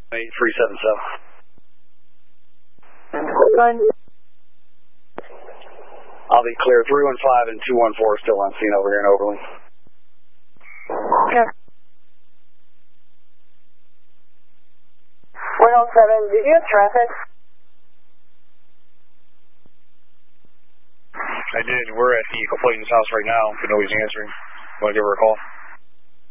8377. Fine. I'll be clear. 315 and 214 still on scene over here in Overland. Okay. 107, did you have traffic? I did. We're at the complainant's house right now, but nobody's answering. Want to give her a call?